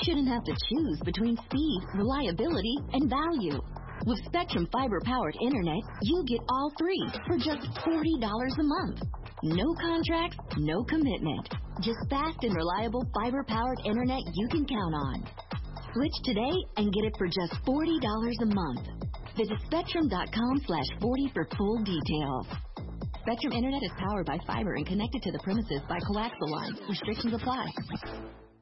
shouldn't have to choose between speed, reliability, and value. With Spectrum fiber-powered internet, you get all three for just $40 a month. No contracts, no commitment. Just fast and reliable fiber-powered internet you can count on. Switch today and get it for just $40 a month. Visit Spectrum.com/40 for full details. Spectrum Internet is powered by fiber and connected to the premises by coaxial lines. Restrictions apply.